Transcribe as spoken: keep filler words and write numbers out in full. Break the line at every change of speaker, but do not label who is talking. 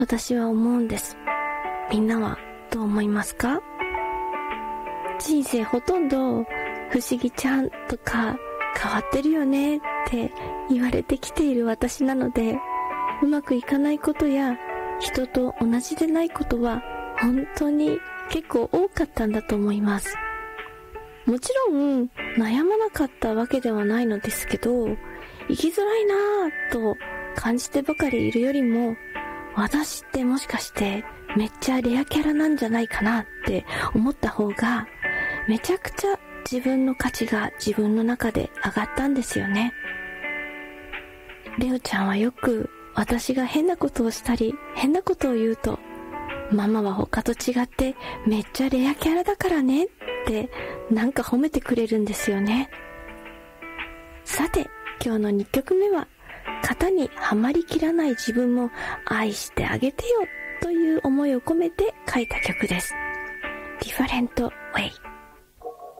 私は思うんです。みんなはどう思いますか？人生ほとんど不思議ちゃんとか変わってるよねって言われてきている私なので、うまくいかないことや人と同じでないことは本当に結構多かったんだと思います。もちろん悩まなかったわけではないのですけど、生きづらいなぁと感じてばかりいるよりも、私ってもしかしてめっちゃレアキャラなんじゃないかなって思った方が、めちゃくちゃ自分の価値が自分の中で上がったんですよね。レオちゃんはよく私が変なことをしたり変なことを言うと、ママは他と違ってめっちゃレアキャラだからねってなんか褒めてくれるんですよね。さて、今日のにきょくめは、型にはまりきらない自分も愛してあげてよという思いを込めて書いた曲です。Different Way。